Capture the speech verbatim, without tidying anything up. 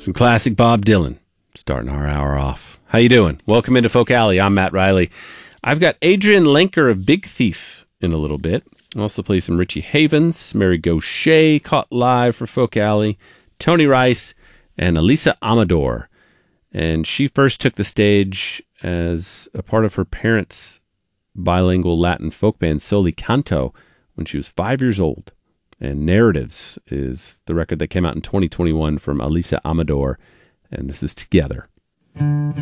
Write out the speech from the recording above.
Some classic Bob Dylan, starting our hour off. How you doing? Welcome into Folk Alley. I'm Matt Riley. I've got Adrian Lenker of Big Thief in a little bit. I'll also play some Richie Havens, Mary Gaucher, caught live for Folk Alley, Tony Rice, and Elisa Amador. And she first took the stage as a part of her parents' bilingual Latin folk band Soli Canto when she was five years old. And Narratives is the record that came out in twenty twenty-one from Elisa Amador, and this is Together.